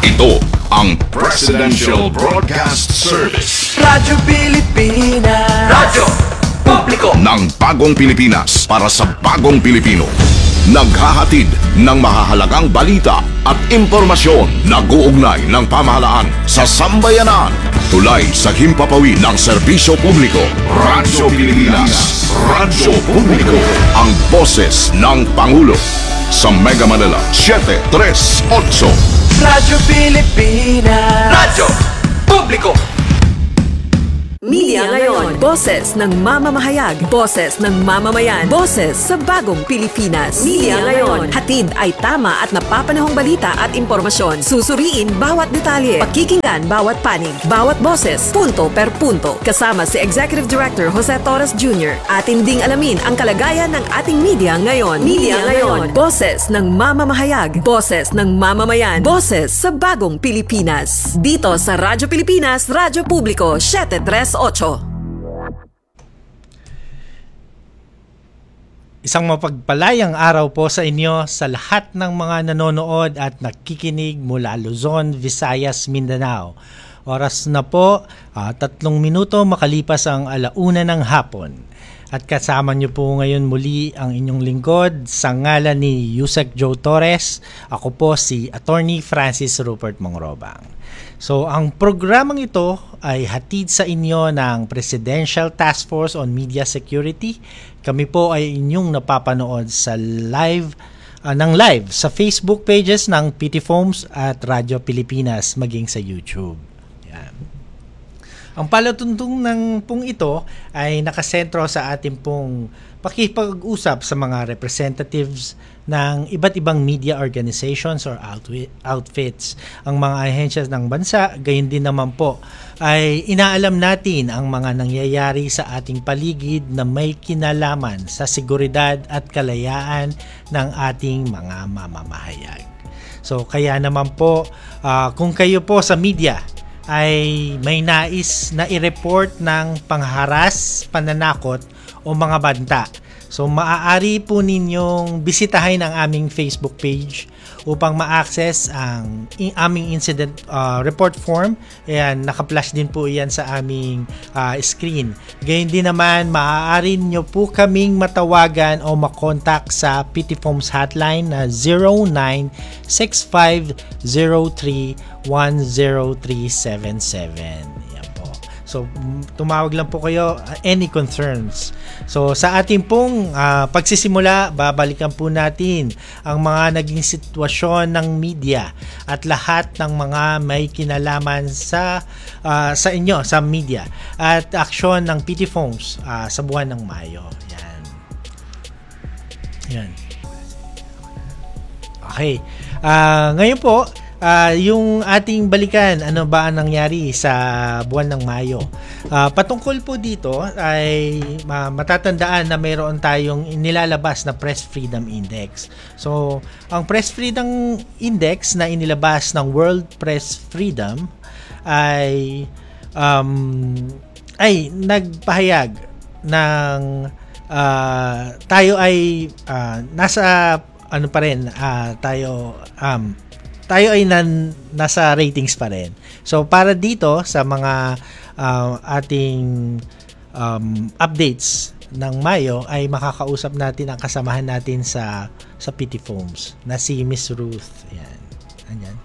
Ito ang Presidential Broadcast Service. Radyo Pilipinas. Radyo Publiko ng bagong Pilipinas para sa bagong Pilipino. Naghahatid ng mahahalagang balita at impormasyon. Nag-uugnay ng pamahalaan sa sambayanan. Tulay sa himpapawid ng serbisyo publiko. Radyo Pilipinas. Radyo Publiko. Ang boses ng Pangulo. Sa Mega Manila, 738. Radyo Pilipinas. Radyo Publiko. Media ngayon, boses ng mamamahayag, boses ng mamamayan, boses sa bagong Pilipinas. Media ngayon, hatid ay tama at napapanahong balita at impormasyon. Susuriin bawat detalye, pakikinggan bawat panig, bawat boses, punto per punto. Kasama si Executive Director Jose Torres Jr. Atin ding alamin ang kalagayan ng ating media ngayon. Media ngayon, boses ng mamamahayag, boses ng mamamayan, boses sa bagong Pilipinas. Dito sa Radyo Pilipinas, Radyo Publiko, 738. Isang mapagpalayang araw po sa inyo sa lahat ng mga nanonood at nakikinig mula Luzon, Visayas, Mindanao. Oras na po, 3 minuto makalipas ang 1:00 ng hapon. At kasama niyo po ngayon muli ang inyong lingkod sa ngalan ni Yusek Joe Torres. Ako po si Attorney Francis Rupert Mongrobang. So, ang programang ito ay hatid sa inyo ng Presidential Task Force on Media Security. Kami po ay inyong napapanood sa live sa Facebook pages ng PT Foams at Radyo Pilipinas maging sa YouTube. Yan. Ang palatuntung ng pong ito ay nakasentro sa ating pong pakipag-usap sa mga representatives ng iba't ibang media organizations or outfits. Ang mga ahensya ng bansa, gayon din naman po, ay inaalam natin ang mga nangyayari sa ating paligid na may kinalaman sa seguridad at kalayaan ng ating mga mamamahayag. So kaya naman po, kung kayo po sa media ay may nais na i-report ng pangharas, pananakot o mga banta, so maaari po ninyong bisitahin ang aming Facebook page upang ma-access ang aming incident report form. Ayan, naka-flash din po yan sa aming screen. Gayun din naman, maaari nyo po kaming matawagan o makontak sa PT Foams hotline na 096503-10377. Yan po. So, tumawag lang po kayo, any concerns. So, sa ating pong pagsisimula, babalikan po natin ang mga naging sitwasyon ng media at lahat ng mga may kinalaman sa inyo, sa media at aksyon ng PT Foams sa buwan ng Mayo. Yan. Yan. Okay. Ngayon po, yung ating balikan, ano ba ang nangyari sa buwan ng Mayo. Patungkol po dito ay matatandaan na mayroon tayong nilalabas na Press Freedom Index. So, ang Press Freedom Index na inilabas ng World Press Freedom ay nagpahayag ng tayo ay nasa ano pa rin, tayo ay nasa ratings pa rin. So, para dito sa mga ating updates ng Mayo ay makakausap natin ang kasamahan natin sa PT Foams na si Miss Ruth. Ayan. Ayan.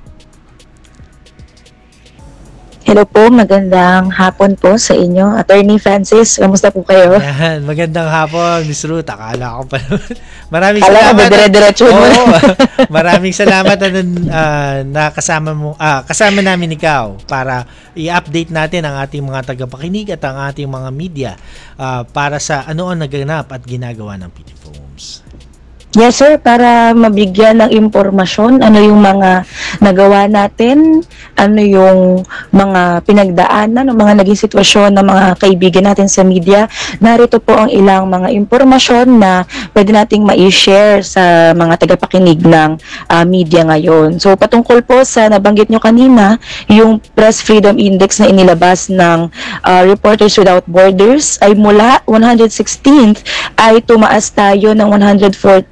Hello po, magandang hapon po sa inyo. Attorney Francis, kamusta po kayo? Ayan, magandang hapon, Miss Ruth. Akala ko pa naman. Maraming salamat. Maraming salamat na kasama namin ikaw para i-update natin ang ating mga tagapakinig at ang ating mga media para sa ano ang naganap at ginagawa ng PT Foams. Yes sir, para mabigyan ng impormasyon, ano yung mga nagawa natin, ano yung mga pinagdaanan, mga naging sitwasyon ng mga kaibigan natin sa media. Narito po ang ilang mga impormasyon na pwede nating ma-share sa mga tagapakinig ng media ngayon. So patungkol po sa nabanggit nyo kanina, yung Press Freedom Index na inilabas ng Reporters Without Borders ay mula 116th ay tumaas tayo ng 114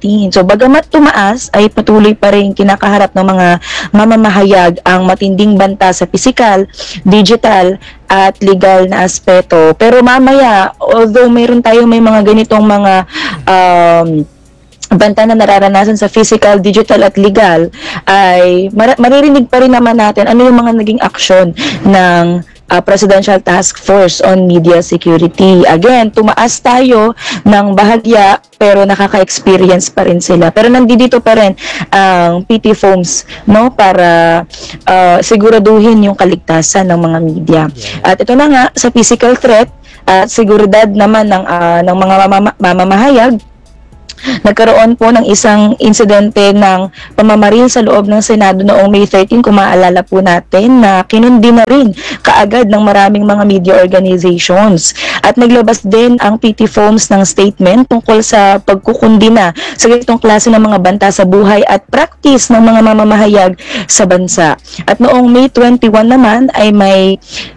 COVID-19. So bagamat tumaas ay patuloy pa rin kinakaharap ng mga mamamahayag ang matinding banta sa physical, digital at legal na aspeto. Pero mamaya, although mayroon tayo may mga ganitong mga banta na nararanasan sa physical, digital at legal, ay maririnig pa rin naman natin ano yung mga naging aksyon ng Presidential Task Force on Media Security. Again, tumaas tayo ng bahagya pero nakaka-experience pa rin sila. Pero nandito pa rin ang PT Foams, no, para siguraduhin yung kaligtasan ng mga media. At ito na nga sa physical threat at seguridad naman ng mga mamamahayag. Nagkaroon po ng isang insidente ng pamamaril sa loob ng Senado noong May 13, kung maalala po natin, na kinundi na rin kaagad ng maraming mga media organizations. At naglabas din ang PT Foams ng statement tungkol sa pagkukundi na sa ganitong klase ng mga banta sa buhay at practice ng mga mamamahayag sa bansa. At noong May 21 naman ay may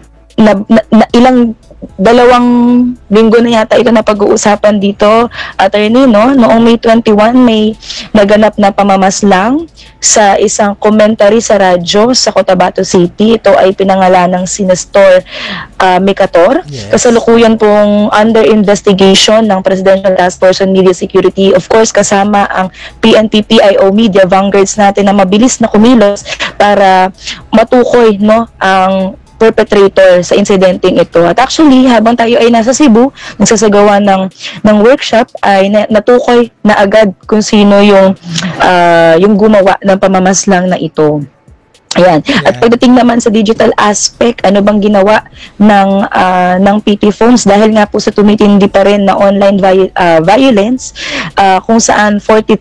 dalawang linggo na yata ito na pag-uusapan dito, attorney, no? Noong May 21, may naganap na pamamaslang sa isang commentary sa radyo sa Cotabato City. Ito ay pinangalan ng si Nestor Micator. Yes. Kasalukuyan pong under investigation ng Presidential Task Force on Media Security. Of course, kasama ang PNP, PIO media vanguards natin na mabilis na kumilos para matukoy, no, ang perpetrator sa insidenteng ito. At actually, habang tayo ay nasa Cebu, nagsasagawa ng workshop, ay natukoy na agad kung sino yung gumawa ng pamamaslang na ito. Ayan. Yeah. At pagdating naman sa digital aspect, ano bang ginawa ng PT Foams dahil nga po sa tumitindi pa rin na online violence, kung saan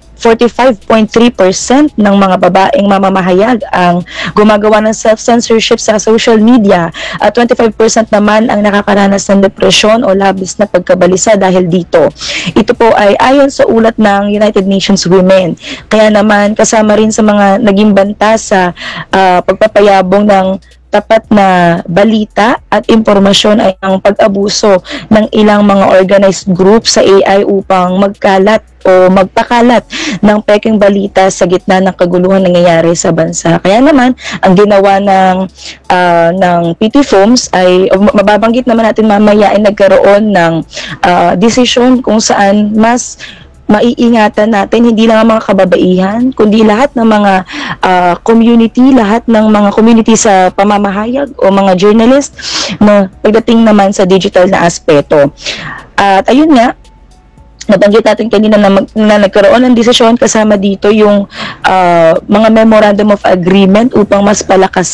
45.3% ng mga babaeng mamamahayag ang gumagawa ng self-censorship sa social media at 25% naman ang nakakaranas ng depresyon o labis na pagkabalisa dahil dito. Ito po ay ayon sa ulat ng United Nations Women. Kaya naman kasama rin sa mga naging banta sa pagpapayabong ng tapat na balita at impormasyon ay ang pag-abuso ng ilang mga organized group sa AI upang magkalat o magpakalat ng peking balita sa gitna ng kaguluhan nangyayari sa bansa. Kaya naman, ang ginawa ng PT Foams ay, mababanggit naman natin mamaya, ay nagkaroon ng desisyon kung saan mas maiingatan natin hindi lang ang mga kababaihan, kundi lahat ng mga community, lahat ng mga community sa pamamahayag o mga journalist, no, pagdating naman sa digital na aspeto. At ayun nga, nabanggit natin kanina na nagkaroon ng desisyon, kasama dito yung mga memorandum of agreement upang mas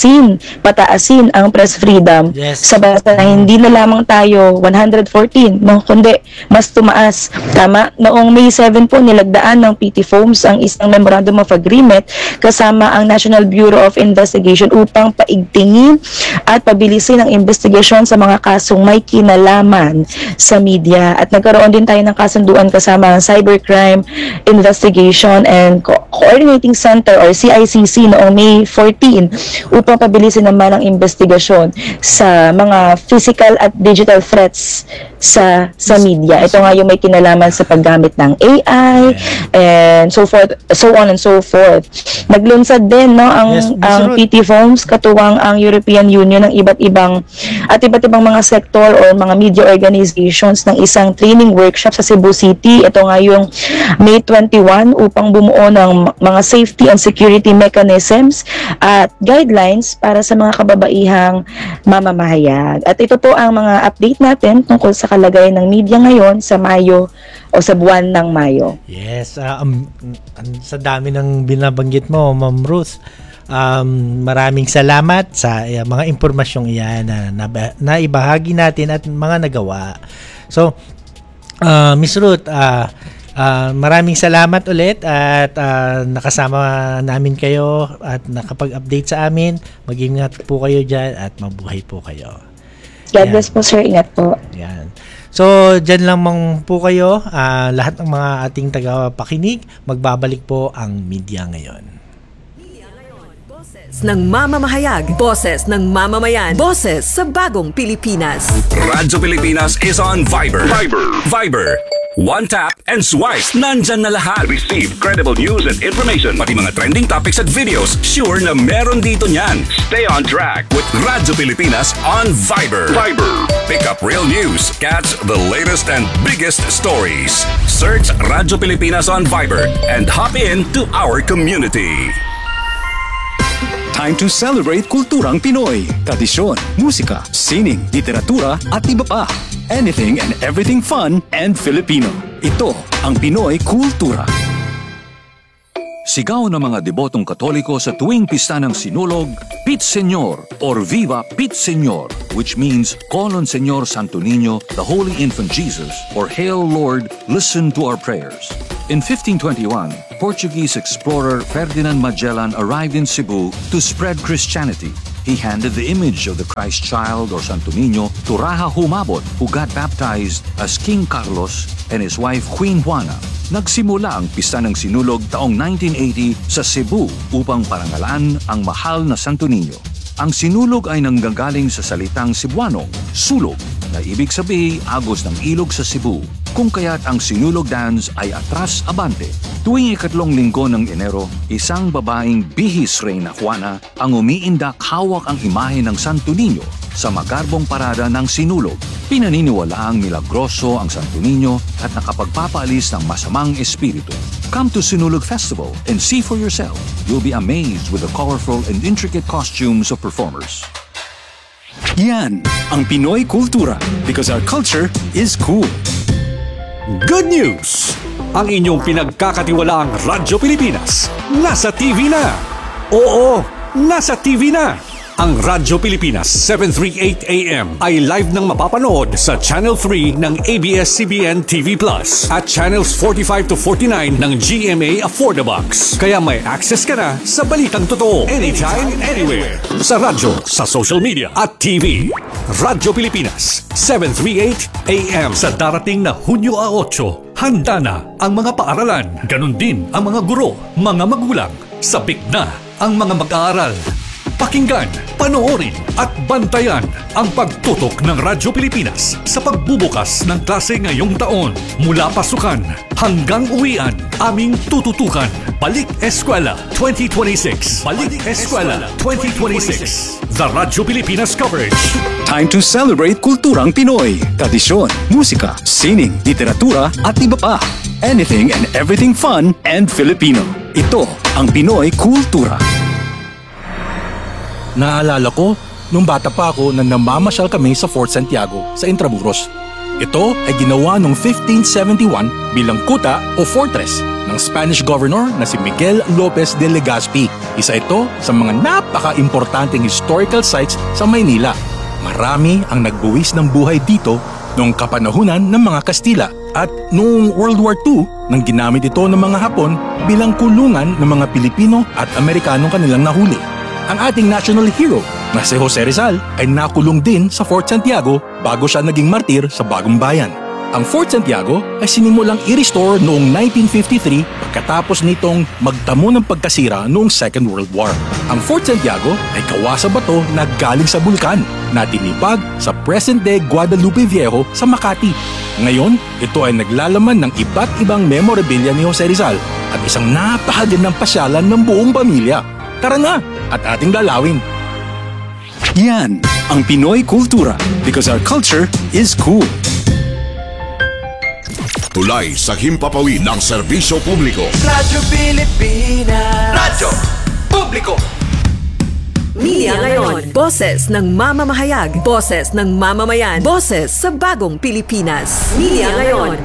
pataasin ang press freedom. Yes. Sa bansa na hindi na lamang tayo 114, no, kundi mas tumaas. Tama? Noong May 7 po, nilagdaan ng PT Foams ang isang memorandum of agreement kasama ang National Bureau of Investigation upang paigtingin at pabilisin ang investigasyon sa mga kasong may kinalaman sa media. At nagkaroon din tayo ng kasunduan kasama ang Cybercrime Investigation and Coordinating Center or CICC noong May 14 upang pabilisin naman ang investigasyon sa mga physical at digital threats sa media. Ito nga yung may kinalaman sa paggamit ng AI and so on and so forth. Naglunsad din, no, ang PT Foams katuwang ang European Union ng iba't ibang mga sektor or mga media organizations ng isang training workshop sa Cebu City. Ito nga yung May 21 upang bumuo ng mga safety and security mechanisms at guidelines para sa mga kababaihang mamamahayag. At ito po ang mga update natin tungkol sa kalagayan ng media ngayon sa Mayo o sa buwan ng Mayo. Yes, sa dami ng binabanggit mo, Ma'am Ruth. Maraming salamat sa mga impormasyong iyan na ibahagi natin at mga nagawa. So, Miss Ruth, maraming salamat ulit at nakasama namin kayo at nakapag-update sa amin. Mag-ingat po kayo dyan at mabuhay po kayo. God bless po, sir. Ingat po. Yan. So, dyan lamang po kayo. Lahat ng mga ating tagapakinig, magbabalik po ang Media Ngayon. Boses ng mamamahayag, boses ng mamamayan, boses sa bagong Pilipinas. Radyo Pilipinas is on Viber. One tap and swipe. Nandyan na lahat. Receive credible news and information. Pati mga trending topics at videos. Sure na meron dito niyan. Stay on track with Radyo Pilipinas on Viber. Pick up real news. Catch the latest and biggest stories. Search Radyo Pilipinas on Viber and hop in to our community. Time to celebrate kulturang Pinoy. Tradisyon, musika, sining, literatura at iba pa. Anything and everything fun and Filipino. Ito ang Pinoy Kultura. Sigaw ng mga debotong Katoliko sa tuwing pista ng Sinulog, Pit Señor or Viva Pit Señor, which means call on Señor Santo Niño, the Holy Infant Jesus, or Hail Lord, listen to our prayers. In 1521, Portuguese explorer Ferdinand Magellan arrived in Cebu to spread Christianity. He handed the image of the Christ child or Santo Niño to Raja Humabon, who got baptized as King Carlos and his wife Queen Juana. Nagsimula ang pista ng Sinulog taong 1980 sa Cebu upang parangalan ang mahal na Santo Niño. Ang Sinulog ay nanggagaling sa salitang Cebuano, sulog, na ibig sabihin agos ng ilog sa Cebu, kung kaya't ang Sinulog dance ay atras abante. Tuwing ikatlong linggo ng Enero, isang babaeng bihis Reyna Juana ang umiindak hawak ang imahe ng Santo Niño sa magarbong parada ng Sinulog. Pinaniniwalaang milagroso ang Santo Niño at nakapagpapaalis ng masamang espiritu. Come to Sinulog Festival and see for yourself. You'll be amazed with the colorful and intricate costumes of performers. Yan ang Pinoy Kultura because our culture is cool. Good news! Ang inyong pinagkakatiwalaang Radyo Pilipinas nasa TV na! Oo, nasa TV na! Ang Radyo Pilipinas 738 AM ay live nang mapapanood sa Channel 3 ng ABS-CBN TV Plus at Channels 45 to 49 ng GMA Affordabox. Kaya may access ka na sa balitang totoo anytime, anywhere. Sa radyo, sa social media at TV. Radyo Pilipinas 738 AM sa darating na Hunyo 8. Handa na ang mga paaralan, ganun din ang mga guro, mga magulang. Sabik na ang mga mag-aaral. Pakinggan, panoorin at bantayan ang pagtutok ng Radyo Pilipinas sa pagbubukas ng klase ngayong taon. Mula pasukan hanggang uwian, aming tututukan. Balik Eskwela 2026. Balik Eskwela 2026. The Radyo Pilipinas coverage. Time to celebrate kulturang Pinoy. Tradisyon, musika, sining, literatura at iba pa. Anything and everything fun and Filipino. Ito ang Pinoy Kultura. Naalala ko, nung bata pa ako na namamasyal kami sa Fort Santiago sa Intramuros. Ito ay ginawa noong 1571 bilang kuta o fortress ng Spanish governor na si Miguel Lopez de Legazpi. Isa ito sa mga napaka-importanting historical sites sa Maynila. Marami ang nagbuwis ng buhay dito noong kapanahunan ng mga Kastila at noong World War II nang ginamit ito ng mga Hapon bilang kulungan ng mga Pilipino at Amerikanong kanilang nahuli. Ang ating national hero na si Jose Rizal ay nakulong din sa Fort Santiago bago siya naging martir sa Bagong Bayan. Ang Fort Santiago ay sinimulang i-restore noong 1953 pagkatapos nitong magtamo ng pagkasira noong Second World War. Ang Fort Santiago ay gawa sa bato na galing sa bulkan na tinipag sa present-day Guadalupe Viejo sa Makati. Ngayon, ito ay naglalaman ng iba't ibang memorabilia ni Jose Rizal at isang napakagandang pasyalan ng buong pamilya. Tara na at ating lalawin. Yan ang Pinoy Kultura because our culture is cool. Tulay sa himpapawid ng serbisyo publiko. Radyo Pilipinas. Radyo Publiko. Media ngayon, boses ng mamamahayag, boses ng mamamayan, boses sa bagong Pilipinas. Media ngayon.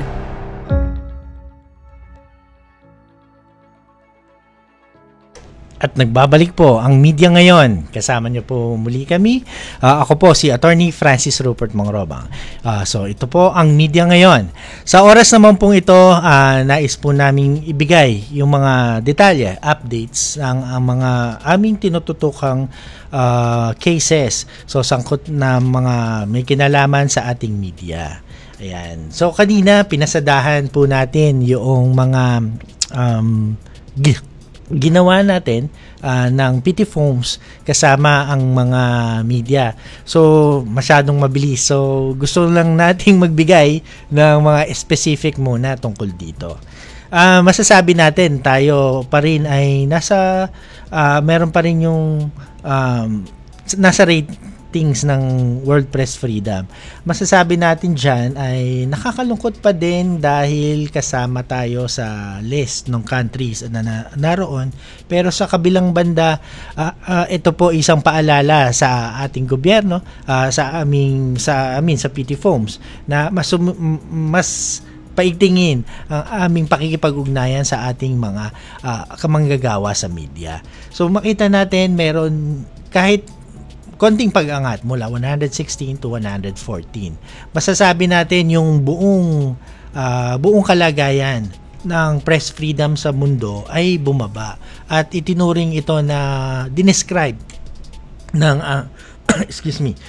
At nagbabalik po ang media ngayon. Kasama niyo po muli kami. Ako po si Attorney Francis Rupert Mangrobang. So ito po ang media ngayon. Sa oras naman pong ito, nais po naming ibigay yung mga detalye, updates ng mga aming tinututukang cases. So sangkot na mga may kinalaman sa ating media. Ayan. So kanina pinasadahan po natin yung mga ginawa natin ng PT Foams kasama ang mga media. So, masyadong mabilis. So, gusto lang nating magbigay ng mga specific muna tungkol dito. Masasabi natin, tayo pa rin ay meron pa rin yung nasa ratings ng World Press Freedom. Masasabi natin dyan ay nakakalungkot pa din dahil kasama tayo sa list ng countries na naroon. Pero sa kabilang banda, ito po isang paalala sa ating gobyerno, sa PT Foams, na mas paigtingin ang aming pakikipag-ugnayan sa ating mga kamanggagawa sa media. So makita natin meron kahit konting pag-angat mula 116 to 114. Masasabi natin yung buong kalagayan ng press freedom sa mundo ay bumaba at itinuring ito na dinescribe ng excuse me,